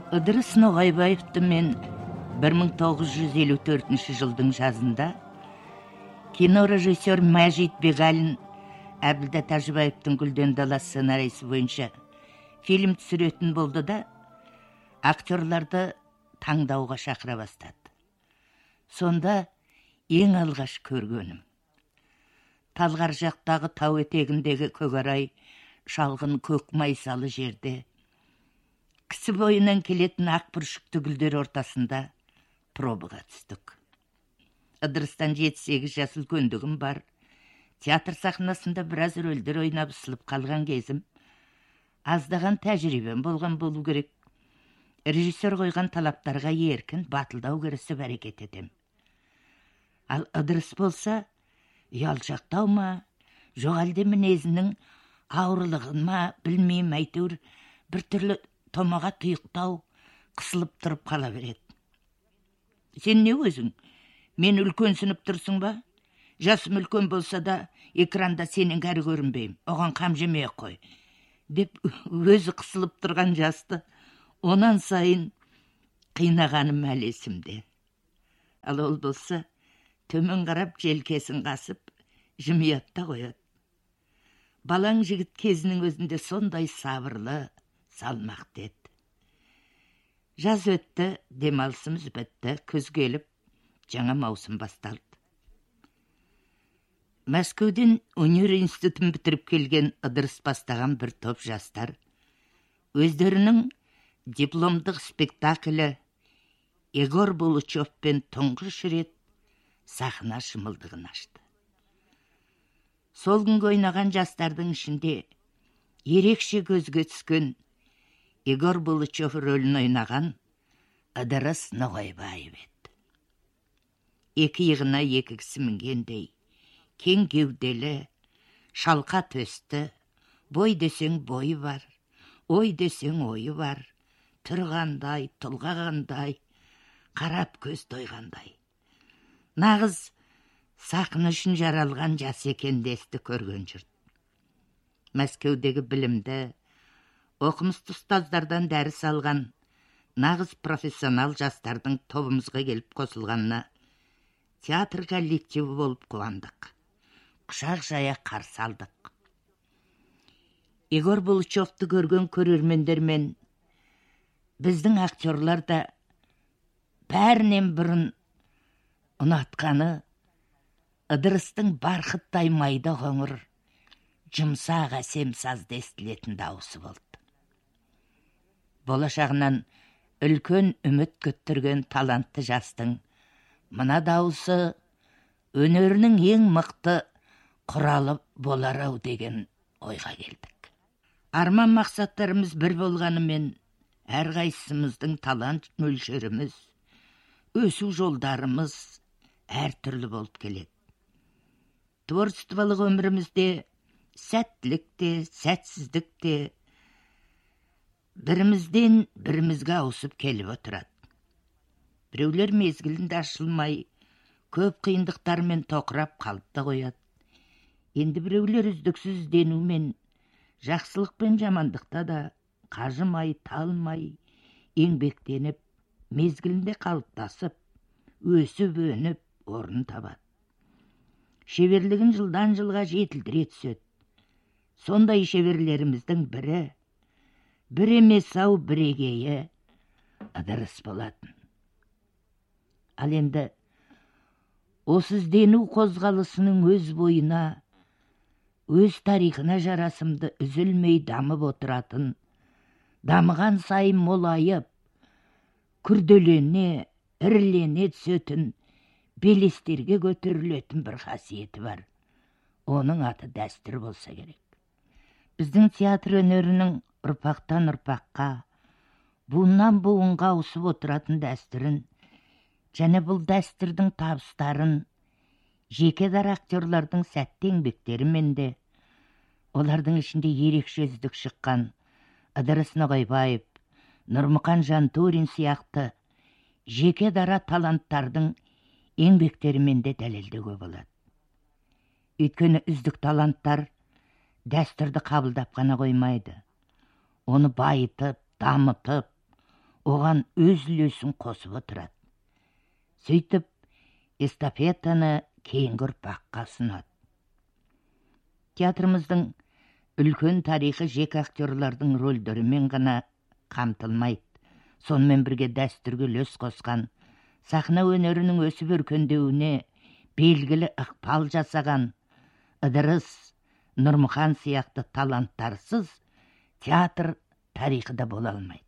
Ыдырыс Ноғайбаевты мен 1954 жылдың жазында кинорежиссер Мәжит Бегалин Әбілда Тәжібаевтың Гүлден дала сценарийсі бойынша фильм түсіретін болды да, актерларды таңдауға шақыра бастады. Сонда ең алғаш көргенім. Талғар жақтағы тау етегіндегі көкарай, шалғын көк майсалы жерде, кісі бойынан келетін ақ бүршікті гүлдер ортасында пробаға түстік. Ыдырыстан 7-8 жас үлкендігім бар. Театр сахнасында біраз рөлдер ойнап ысылып қалған кезім. Аздаған тәжірибем болған болу керек. Режиссер қойған талаптарға еркін, батылдау кірісіп әрекет етем. Ал ыдырыс болса, ұялшақтау ма, жоқ әлде мінезінің ауырлығын ма, білмейм, әйтеуір бір түрлі томаға тұйықтау, қысылып тұрып қала береді. Сен не өзің? Мен үлкенсініп тұрсың ба? Жасым үлкен болса да, экранда сенің кәрі көрінбейм, оған қам жемей қой. Деп өзі қысылып тұрған жасты, онан сайын қинағаным әлі есімде. Ал ол болса, төмен қарап желкесін қасып, жымиятта қояды. Балаң жігіт кезінің өзінде сондай сабырлы, салмақты еді. Жаз өтті, демалысымыз бітті, күз келіп, жаңа маусым басталды. Мәскеуден өнер институтын бітіріп келген ыдырыс бастаған бір топ жастар өздерінің дипломдық спектаклі Егор Булычевпен тұңғыш рет сахна шымылдығын ашты. Сол күнгі ойнаған жастардың ішінде ерекше көзге түскен Егор Булычев рөлін ойнаған Ыдырыс Ноғайбаев еді. Екі иығына екі кісі мінгендей, кең кеуделі, шалқа төсті, бой десең бойы бар, ой десең ойы бар, тұрғандай, тұлғағандай, қарап көз тойғандай. Нағыз сахна үшін жаралған жас екен десті көрген жұрт. Мәскеудегі білімді, оқымысты ұстаздардан дәріс алған нағыз профессионал жастардың тобымызға келіп қосылғанына театр коллективі болып қуандық. Құшақ жая қарсы алдық. Егор Булычевты көрген көрермендермен біздің актерлар да бәрінен бұрын ұнатқаны ыдырыстың барқыттай майда қоңыр, жұмсақ әсем сазды естілетін дауысы болды. Болашағынан үлкен үміт күттірген талантты жастың мына дауысы өнерінің ең мықты құралы болар-ау деген ойға келдік. Арман мақсаттарымыз бір болғанымен, әрқайсымыздың талант мөлшеріміз, өсу жолдарымыз әртүрлі болып келеді. Творчестволық өмірімізде сәттілік те, сәтсіздік те бірімізден бірімізге ауысып келіп отырады. Біреулер мезгілінде ашылмай, көп қиындықтармен тоқырап қалып та қояды. Енді біреулер үздіксіз ізденумен, жақсылық пен жамандықта да қажымай, талмай, еңбектеніп, мезгілінде қалыптасып, өсіп өніп, орын табады. Шеберлігін жылдан жылға жетілдіре түседі. Сондай шеберлеріміздің бір емес ау бірегейі ыдырыс болатын. Ал енді осы іздену қозғалысының өз бойына, өз тарихына жарасымды үзілмей дамып отыратын, дамыған сайын молайып, күрделене, ірілене түсетін, белестерге көтерілетін бір қасиеті бар. Оның аты дәстүр болса керек. Біздің театр өнерінің ұрпақтан ұрпаққа, буыннан буынға ауысып отыратын дәстүрін, және бұл дәстүрдің табыстарын, жеке дара актерлардың сәтті еңбектерімен де, олардың ішінде ерекше үздік шыққан Ыдырыс Ноғайбаев, Нұрмұқан Жантурин сияқты жеке дара таланттардың еңбектерімен де дәлелдеуге болады. Өйткені үздік таланттар дәстүрді қабылдап қана қоймайды. Оны байытып, дамытып, оған өз үлесін қосып отырады. Сөйтіп, эстафетаны кейінгі ұрпаққа ұсынады. Театрымыздың үлкен тарихы жеке актерлардың рөлдерімен ғана қамтылмайды. Сонымен бірге дәстүрге үлес қосқан, сахна өнерінің өсіп өркендеуіне белгілі ықпал жасаған Ыдырыс, Нұрмұхан сияқты таланттарсыз театр тарихы да бола алмайды.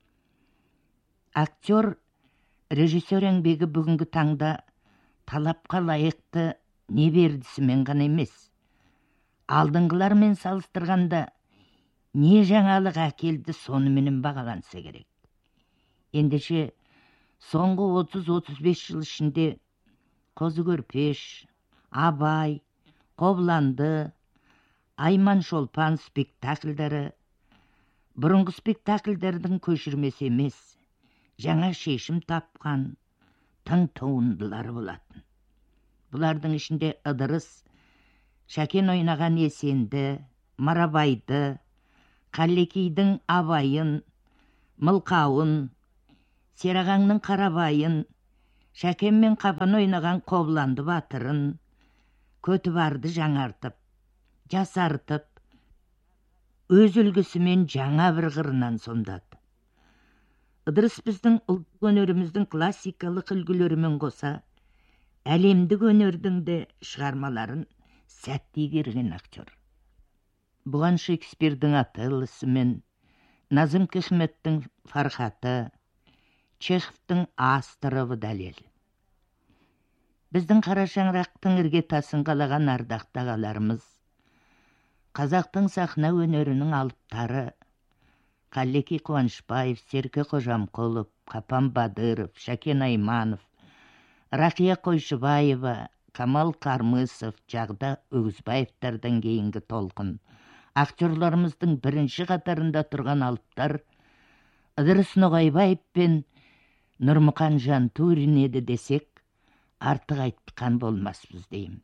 Актер, режиссер еңбегі бүгінгі таңда талапқа лайықты не бердісімен ғана емес, алдыңғылармен салыстырғанда не жаңалық әкелді сонымен бағаланса керек. Ендеше, соңғы 30-35 жыл ішінде Қозы Көрпеш, Абай, Қобыланды, Айман Шолпан спектакльдері бұрынғы спектакльдердің көшірмесі емес, жаңа шешім тапқан тың туындылары болатын. Бұлардың ішінде Ыдырыс, Шәкен ойнаған Есенді, Марабайды, Қаллекейдің Абайын, Мылқауын, Серағаңның Қарабайын, Шәкен мен Қапан ойнаған Қобыланды батырын, Көтібарды жаңартып, жасартып, өз үлгісімен жаңа бір қырынан сомдады. Ыдырыс біздің ұлттық өнеріміздің классикалық үлгілерімен қоса, әлемдік өнердің де шығармаларын сәтті игерген актер. Бұған Шекспирдің Отеллосымен, Назым Хикметтің Фархаты, Чеховтың Астырыбы дәлел. Біздің қара шаңырақтың іргетасын қалаған ардақты ағаларымыз, қазақтың сахна өнерінің алыптары, Қаллекей Қуанышбаев, Серке Қожамқұлов, Қапан Бадыров, Шәкен Айманов, Рақия Қойшыбаева, Камал Қармысов, Жағда Өгізбаевтардан кейінгі толқын. Актерларымыздың бірінші қатарында тұрған алыптар Ыдырыс Ноғайбаев пен Нұрмұқан Жантурин еді десек, артық айтқан болмаспыз деймін.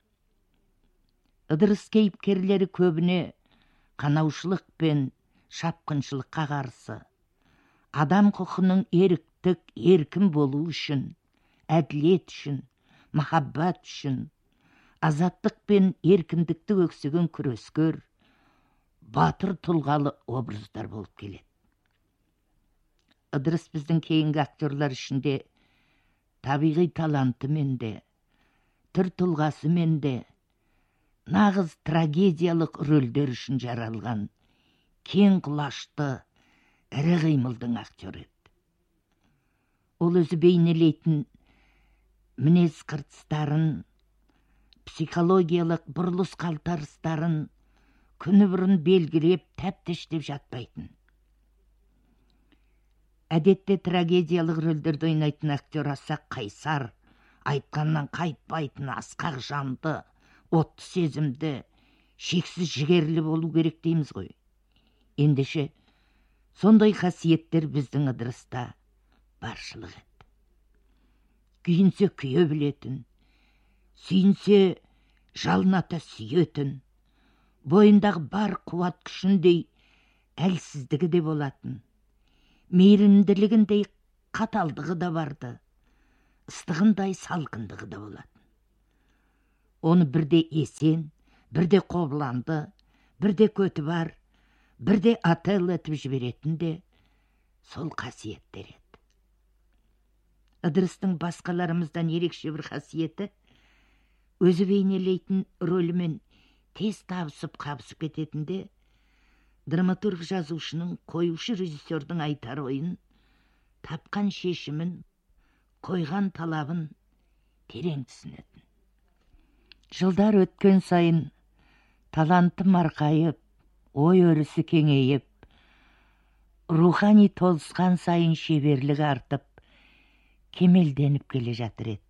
Ыдырыс кейіпкерлері көбіне қанаушылық пен шапқыншылыққа қарсы, адам құқының еріктік, еркін болу үшін, әділет үшін, махаббат үшін, азаттық пен еркіндікті өксіген күрескер, батыр тұлғалы образдар болып келеді. Ыдырыс біздің кейінгі актерлар ішінде табиғи талантымен де, түр тұлғасымен де, нағыз трагедиялық рөлдер үшін жаралған, кең құлашты, ірі қимылдың актері еді. Ол өзі бейнелейтін мінез қыртыстарын, психологиялық бұрылыс қалтарыстарын күні бұрын белгілеп, тәптіштеп жатпайтын. Әдетте трагедиялық рөлдерді ойнайтын актер аса қайсар, айтқаннан қайтпайтын, асқақ жанды, отты сезімді, шексіз жігерлі болу керек дейміз ғой. Ендеше, сондай қасиеттер біздің Ыдырыста баршылық еді. Күйінсе күйе білетін, сүйінсе жалыната сүйетін, бойындағы бар қуат күшіндей әлсіздігі де болатын, мейірімділігіндей қаталдығы да барды, ыстығындай салқындығы да болатын. Оны бірде Есен, бірде Қобыланды, бірде Көтібар, бірде Отелло етіп жіберетін де сол қасиеттер еді. Ыдырыстың басқаларымыздан ерекше бір қасиеті, өзі бейнелейтін рөлімен тез табысып қабысып кететінде, драматург жазушының, қоюшы режиссердің айтар ойын, тапқан шешімін, қойған талабын терең түсінетін. Жылдар өткен сайын таланты марқайып, ой өрісі кеңейіп, рухани толысқан сайын шеберлігі артып, кемелденіп келе жатыр еді.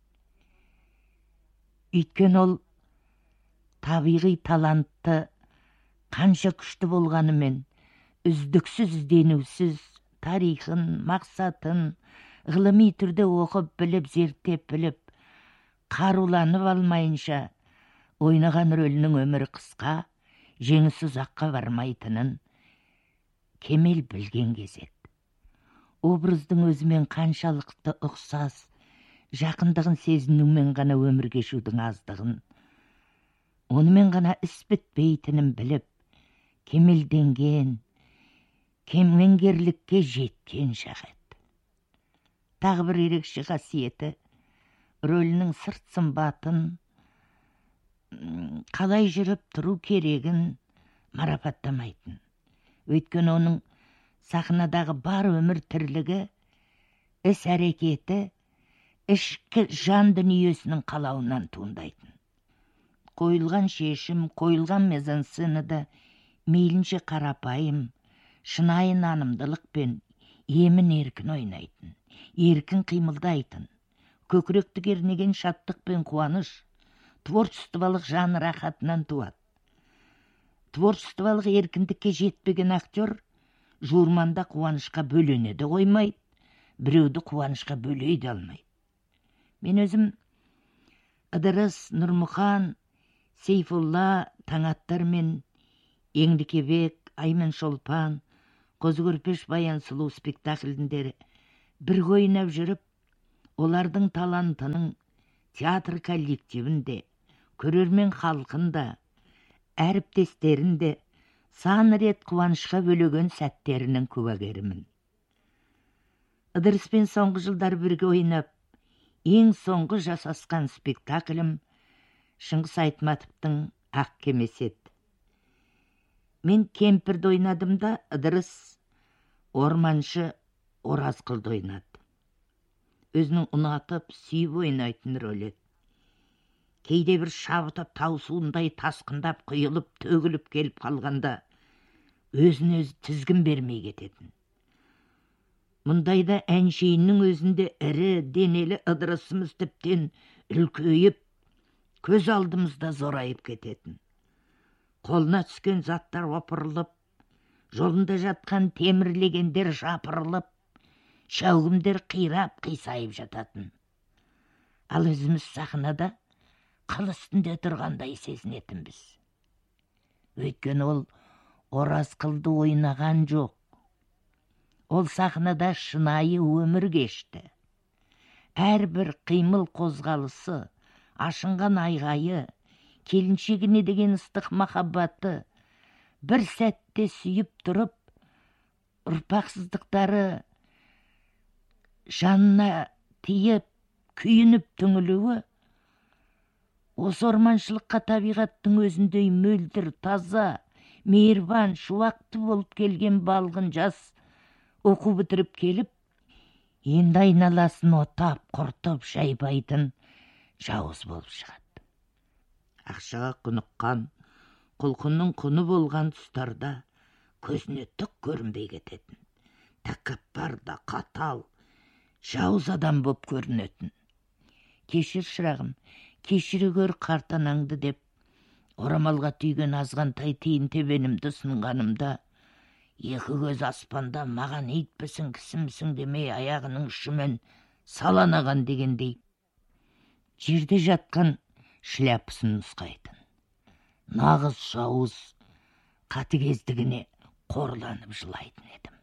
Өйткені ол табиғи талантты қанша күшті болғанымен, үздіксіз ізденусіз тарихын, мақсатын ғылыми түрде оқып біліп, зерттеп біліп, қаруланып алмайынша ойнаған рөлінің өмірі қысқа, жеңісі ұзаққа бармайтынын кемел білген кезет. образдың өзімен қаншалықты ұқсас, жақындығын сезінумен ғана өмір кешудің аздығын, онымен ғана іс бітпейтінін біліп, кемелденген, кемеңгерлікке жеткен шақ еді. Тағы бір ерекше қасиеті, рөлінің сырт сымбатын, қалай жүріп тұру керегін марапаттамайтын. Өйткені оның сахнадағы бар өмір тірлігі, іс әрекеті, ішкі жан дүниесінің қалауынан туындайтын. Қойылған шешім, қойылған мизансценада мейлінше қарапайым, шынайы нанымдылықпен емін еркін ойнайтын, еркін қимылдайтын, көкіректі кернеген шаттық пен қуаныш, творчестволық жан рахатынан туады. Творчестволық еркіндікке жетпеген актер журманда қуанышқа бөлене де қоймайды, біреуді қуанышқа бөлей де алмайды. Мен өзім Ыдырыс, Нұрмұхан, Сейфулла, Таңаттар мен Еңдікебек, Аймен Шолпан, Қозы Көрпеш, Баян Сұлу спектакльдері бір ойнап жүріп, олардың талантының театр коллективінде, көрермен халқында, әріптестерінде сан рет қуанышқа бөлеген сәттерінің куәгерімін. Ыдырыспен соңғы жылдар бірге ойнап, ең соңғы жасасқан спектаклім Шыңғыс Айтматовтың Ақ кемесі еді. Мен кемпірді ойнадым да, Ыдырыс орманшы Оразқылды ойнады. Өзінің ұнатып, сүйіп ойнайтын рөл еді. Кейде бір шабытып таусуындай тасқындап, құйылып, төгіліп келіп қалғанда, өзін-өзі тізгін бермей кететін. Мұндайда әншейіннің өзінде ірі, денелі Ыдырысымыз тіптен үлкейіп, көз алдымызда зорайып кететін. Қолына түскен заттар опырылып, жолында жатқан темірлегендер жапырылып, шәугімдер қирап, қисайып жататын. Ал өзіміз сахнада қыл үстінде тұрғандай сезінетінбіз. Өйткені ол Оразқылды ойнаған жоқ. Ол сахнада шынайы өмір кешті. Әрбір қимыл қозғалысы, ашынған айғайы, келіншегіне деген ыстық махаббаты бір сәтте сүйіп тұрып, ұрпақсыздықтары жанына тиіп, күйініп түңілуі, осы орманшылыққа табиғаттың өзіндей мөлдір, таза, мейірбан, шуақты болып келген балғын жас оқу бітіріп келіп, енді айналасын отап, құртып, жайбайтын жауыз болып шығады. Ақшаға құныққан, құлқынның құны болған тұстарда көзіне түк көрінбей кететін. Тәкаппар да қатал, жауыз адам боп көрінетін. Кешір шырағым, кешіре көр қартанаңды деп, орамалға түйген азғантай тиын тебенімді ұсынғанымда, екі көз аспанда маған ейтпісің, кісімсің демей аяғының ұшымен саланаған дегендей, жерде жатқан шляпысын нұсқайтын. Нағыз жауыз қатыгездігіне қорланып жылайтын едім.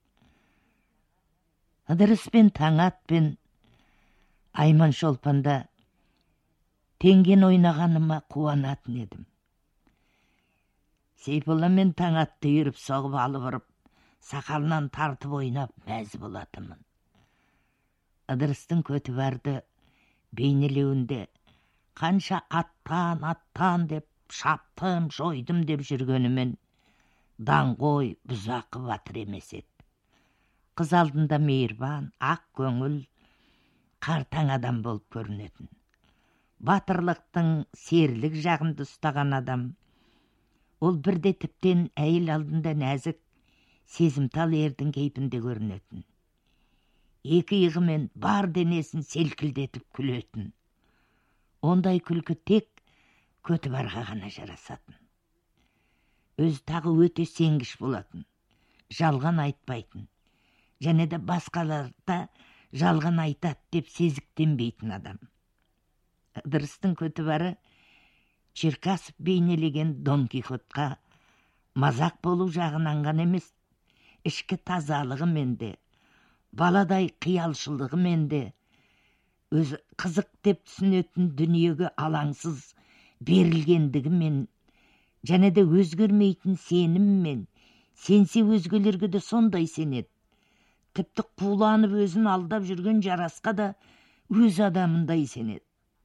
Ыдырыс пен Таңат пен Айман Шолпанда теңген ойнағаныма қуанатын едім. Сейфулла мен Таңатты үйіріп соғып алып ұрып, сақалынан тартып ойнап мәз болатымын. Ыдырыстың көті барды бейнелеуінде қанша аттан деп, шаптым, жойдым деп жүргенімен, даңғой, бұзақы батыр емес еді. Қыз алдында мейірбан, ақ көңіл, қартаң адам болып көрінетін. Батырлықтың серлік жағында ұстаған адам, ол бірде тіптен әйел алдында нәзік, сезімтал ердің кейпінде көрінетін. Екі иығымен бар денесін селкілдетіп күлетін. Ондай күлкі тек Көтібарға ғана жарасатын. Өз тағы өте сенгіш болатын, жалған айтпайтын, және де басқаларда жалған айтады деп сезіктенбейтін адам. Ыдырыстың Көтібары Черкасов бейнелеген Дон Кихотқа мазақ болу жағынан ғана емес, ішкі тазалығымен де, баладай қиялшылығы менде өзі қызық деп түсінетін дүниеге алаңсыз берілгендігімен және де өзгермейтін сеніммен сенсе өзгелерге де сондай сенеді. Тіпті қуланып өзін алдап жүрген жарасқа да өз адамындай сенеді.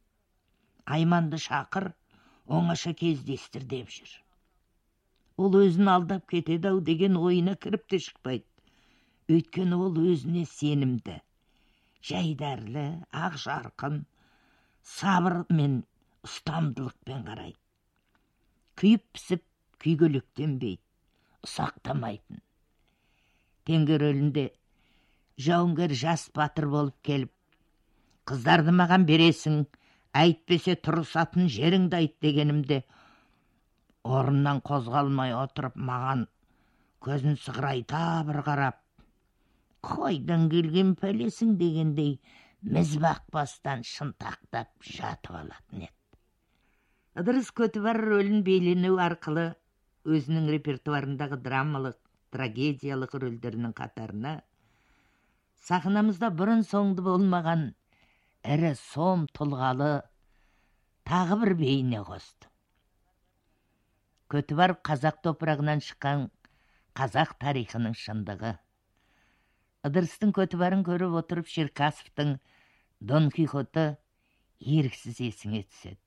Айманды шақыр, оңаша кездестір деп жүр. Ол өзін алдап кетеді-ау деген ойына кіріп те шықпайды. Өйткені ол өзіне сенімді, жайдарлы, ақ жарқын, сабыр мен ұстамдылықпен қарайды. Күйіп пісіп, күйгелектенбейді, ұсақтамайтын. Теңгер рөлінде жауынгер жас батыр болып келіп, қыздарды маған бересің, әйтпесе тұрысатын жеріңді айт дегенімде, орнынан қозғалмай отырып маған көзін сығырайта бір қарап, қойдан келген пәлесің дегендей міз бақпастан шынтақтап жатып алатын еді. Ыдырыс Көтібар рөлін бейлену арқылы өзінің репертуарындағы драмалық, трагедиялық рөлдерінің қатарына сахнамызда бұрын соңды болмаған ірі сом тұлғалы тағы бір бейне қосты. Көтібар қазақ топырағынан шыққан қазақ тарихының шындығы. Ыдырыстың Көтібарын көріп отырып Черкасовтың Дон Кихоты еріксіз есіңе түседі.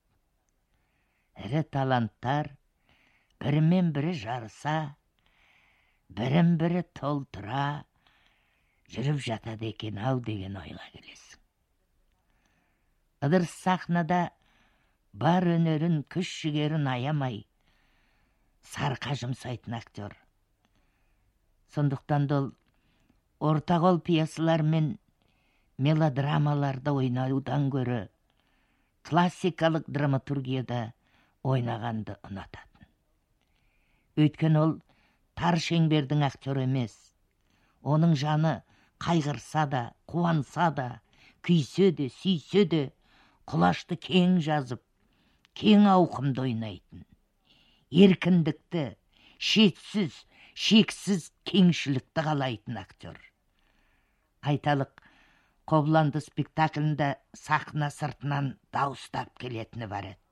Ірі таланттар бірімен бірі жарыса, бірін бірі толтыра жүріп жатады екен-ау деген ойға келесің. Ыдырыс сахнада бар өнерін, күш-жігерін аямай сарқа жұмсайтын актер. Сондықтан да ол ортағол пьесалар мен мелодрамаларда ойнаудан гөрі классикалық драматургияда ойнағанды ұнататын. Өйткені ол тар шеңбердің актері емес. Оның жаны қайғырса да, қуанса да, күйсе де, сүйсе де, құлашты кең жазып, кең ауқымды ойнайтын. Еркіндікті, шетсіз, шексіз кеңшілікті қалайтын актер. Айталық, Қобыланды спектаклінде сахна сыртынан дауыстап келетіні бар еді.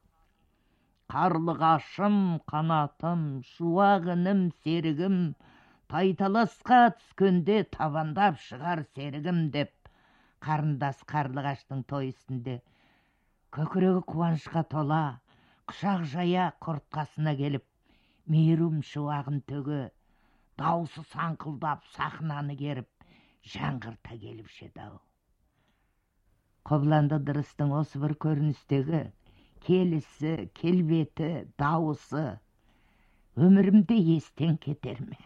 Қарлығашым, қанатым, шуағыным, серігім, тайталасқа түскенде табандап шығар серігім деп, қарындас қарлығаштың той үстінде көкірегі қуанышқа тола, құшақ жая құртқасына келіп, мейірім шуағын төге, даусы саңқылдап сахнаны керіп, жаңғырта келіп шеді-ау. Қобыланды Ыдырыстың осы бір көріністегі келісі, келбеті, дауысы өмірімде естен кетер ме?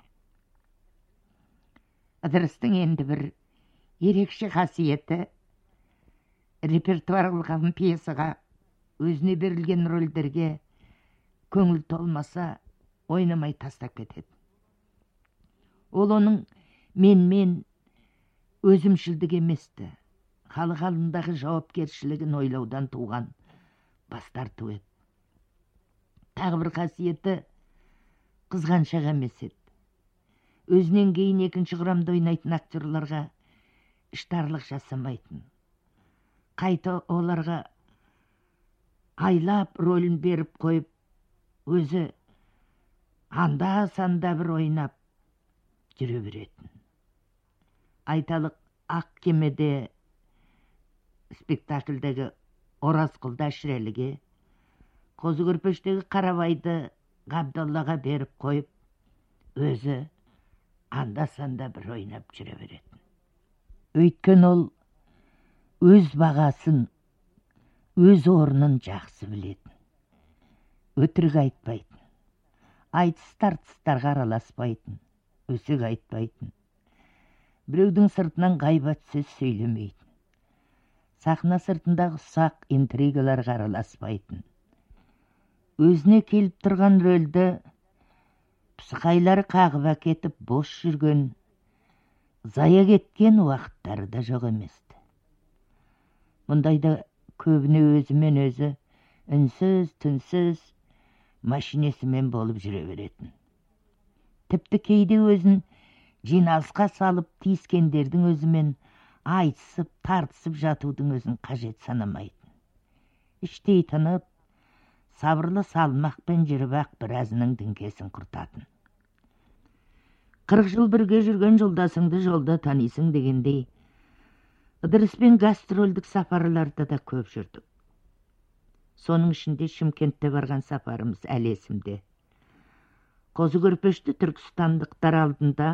Ыдырыстың енді бір ерекше қасиеті репертуарлық пьесаға өзіне берілген рөлдерге көңіл толмаса ойнамай тастап кетеді. Ол оның мен өзімшілдік еместі, халық алдындағы жауапкершілігін ойлаудан туған бас тарту еді. Тағы бір қасиеті қызғаншақ емес еді. Өзінен кейін екінші құрамда ойнайтын актерларға іштарлық жасамайтын. Қайта оларға айлап рөлін беріп қойып, өзі анда-санда бір ойнап жүре беретін. Айталық, Ақ кемеде спектакльдегі Оразқұлды Әшіреліге, Қозы көрпештегі Қарабайды Ғабдаллаға беріп қойып, өзі анда-санда бір ойнап жүре беретін. Өйткен ол өз бағасын, өз орнын жақсы білетін. Өтірік айтпайтын, айтыс-тартыстарға араласпайтын, өсек айтпайтын. Біреудің сыртынан ғайбат сөз сөйлемейтін. Сахна сыртындағы ұсақ интригаларға араласпайтын. Өзіне келіп тұрған рөлді пысықайлары қағып әкетіп бос жүрген, зая кеткен уақыттары да жоқ еместі. Мұндайда көбіне өзімен өзі үнсіз, түнсіз машинесімен болып жүре беретін. Тіпті кейде өзін жиналысқа салып тиіскендердің өзімен айтысып, тартысып жатудың өзін қажет санамайтын. Іштей тынып, сабырлы салмақпен жүріп ақ біразының діңкесін құртатын. 40 жыл бірге жүрген жолдасыңды жолда танисың дегендей, ыдырыспен гастрольдік сапарларда да көп жүрдік. Соның ішінде Шымкентте барған сапарымыз әлі есімде. Қозы көрпешті түркістандықтар алдында,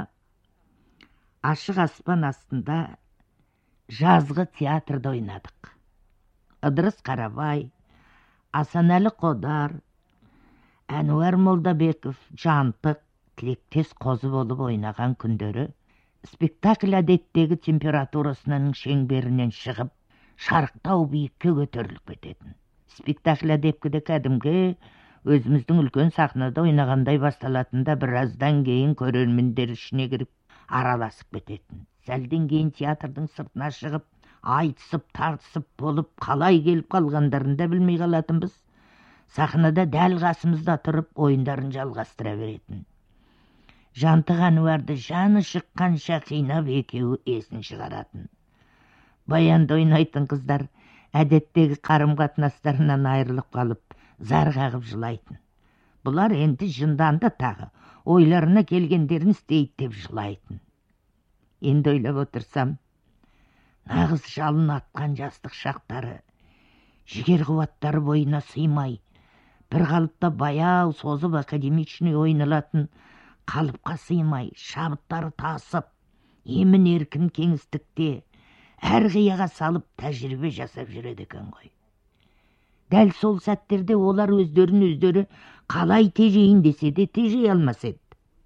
ашық аспан астында жазғы театрда ойнадық. Ыдырыс Қарабай, Асанәлі Қодар, Әнуар Молдабеков, Жантық, тілектес қозы болып ойнаған күндері спектакль әдеттегі температурасының шеңберінен шығып, шарықтау биікке көтеріліп кететін. Спектакль әдепкіде кәдімгі өзіміздің үлкен сахнада ойнағандай басталатында біраздан кейін көрермендер ішіне кіріп араласып кететін. Сәлден кейін театрдың сыртына шығып, айтысып, тартысып болып, қалай келіп қалғандарын да білмей қалатынбыз. Сахнада дәл қасымызда тұрып, ойындарын жалғастыра беретін. Жантық Әнуарды жаны шыққанша қинап екеуі есін шығаратын. Баянда ойнайтын қыздар әдеттегі қарым-қатынастарынан айырылып қалып, зар қағып жылайтын. Бұлар енді жынданды тағы, ойларына келгендерін істейді деп жылайтын. Енді ойлап отырсам, нағыз жалын атқан жастық шақтары, жігер қуаттары бойына сыймай, бір қалыпта баяу созып академичный ойналатын қалыпқа сыймай, шабыттары тасып, емін еркін кеңістікте әр қияға салып тәжірибе жасап жүреді екен ғой. Дәл сол сәттерде олар өздері қалай тежейін десе де тежей алмас еді.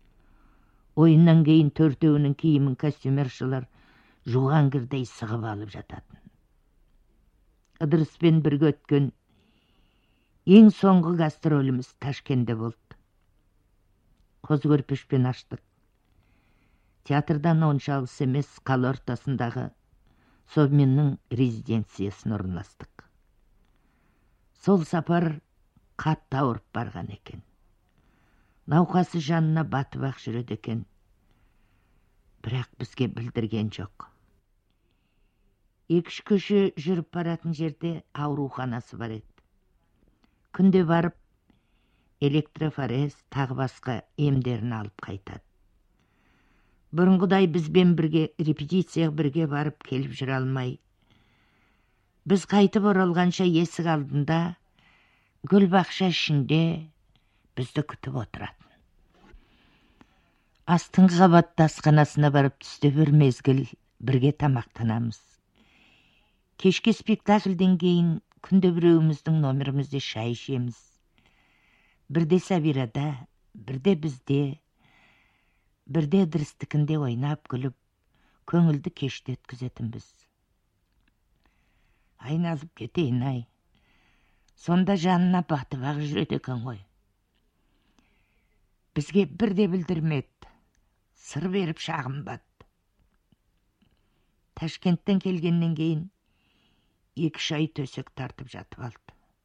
Ойыннан кейін төртеуінің киімін костюмершілер жуған кірдей сығып алып жататын. Ыдырыспен бірге өткен ең соңғы гастроліміз Ташкентте болды. Қозы көрпешпен аштық. Театрдан онша алыс емес, қала ортасындағы Совменнің резиденциясына орналастық. Сол сапар қатты ауырып барған екен. Науқасы жанына батып ақ жүреді екен. Бірақ бізге білдірген жоқ. 2 көше жүріп баратын жерде ауруханасы бар еді. Күнде барып, электрофорез, тағы басқа емдерін алып қайтады. Бұрынғыдай бізбен бірге репетиция бірге барып келіп жүре алмай, біз қайтып оралғанша есік алдында, гүл бақша ішінде бізді күтіп отыратын. Астыңғы қабатта асханасына барып түсте бір мезгіл бірге тамақтанамыз. Кешке спектакльден кейін күнде біреуіміздің номерімізде шай ішеміз. Бірде Сабирада, бірде бізде, бірде Ыдырыстікінде ойнап күліп, көңілді кешті өткізетінбіз. Айналып кетейін ай, сонда жанына батып ақ жүреді екен ғой. Бізге бірде білдірмеді, сыр беріп шағынбады. Ташкенттен келгеннен кейін 2 ай төсек тартып жатып алды.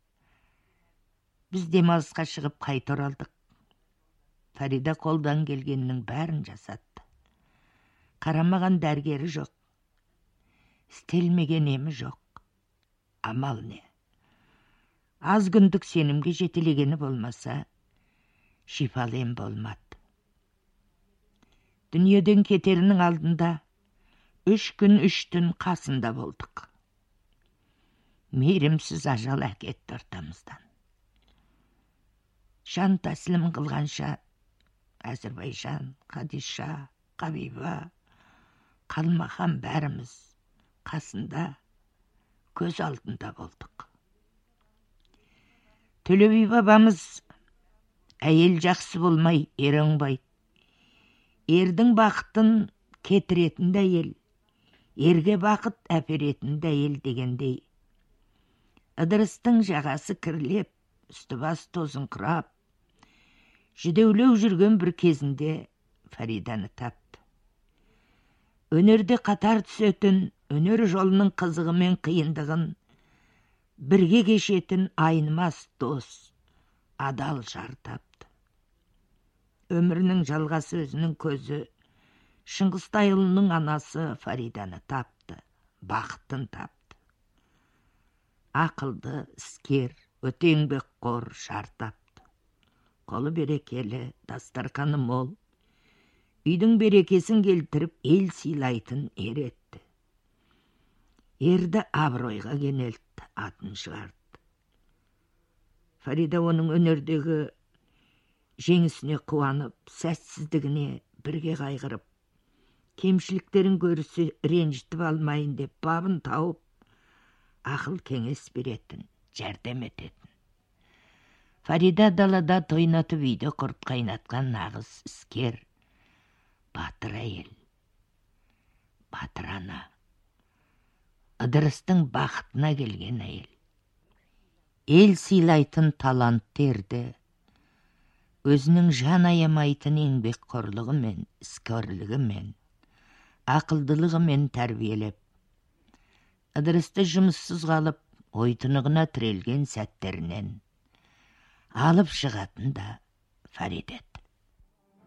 Біз демалысқа шығып қайта оралдық. Фарида қолдан келгеннің бәрін жасатты. Қарамаған дәргері жоқ. Істелмеген емі жоқ. Амал не? Аз күндік сенімге жетелегені болмаса, шипалы ем болмады. Дүниеден кетерінің алдында 3 күн 3 түн қасында болдық. Мейірімсіз ажал әкетті ортамыздан. Жан тәсілім қылғанша Әзірбайжан, Қадиша, Қабиба, қалмақан бәріміз қасында, көз алдында болдық. Төлеби бабамыз әйел жақсы болмай ер оңбайды. Ердің бақытын кетіретін әйел, ерге бақыт әперетін әйел дегендей. Ыдырыстың жағасы кірлеп, үсті бас тозыңқырап, жүдеулеу жүрген бір кезінде Фариданы тапты. Өнерде қатар түсетін, өнер жолының қызығы мен қиындығын бірге кешетін айнымас дос, адал жар тапты. Өмірінің жалғасы өзінің көзі, Шыңғыстайұлының анасы Фариданы тапты, бақытын тапты. Ақылды, іскер, өте еңбекқор жар тапты. Қолы берекелі, дастарқаны мол. Үйдің берекесін келтіріп, ел сыйлайтын ер етті. Ерді абыройға кенелтті, атын шығарды. Фарида оның өнердегі жеңісіне қуанып, сәтсіздігіне бірге қайғырып, кемшіліктерін көрісі ренжітіп алмайын деп бабын тауып, ақыл кеңес беретін, жәрдем ететін. Фарида далада тойнатып үйде құрт қайнатқан нағыз іскер, батыр әйел, батыр ана, Ыдырыстың бақытына келген әйел. Ел сыйлайтын талантты ерді, өзінің жан аямайтын еңбекқорлығымен, іскерлігімен, ақылдылығымен тәрбиелеп, Ыдырысты жұмыссыз қалып, ойтынығына тірелген сәттерінен алып шығатын да Фарид еді.